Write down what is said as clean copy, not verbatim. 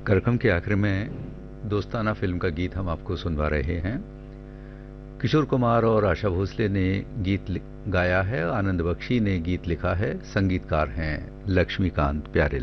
कार्यक्रम के आखिर में दोस्ताना फिल्म का गीत हम आपको सुनवा रहे हैं। किशोर कुमार और आशा भोसले ने गीत गाया है, आनंद बख्शी ने गीत लिखा है, संगीतकार हैं लक्ष्मीकांत प्यारेलाल।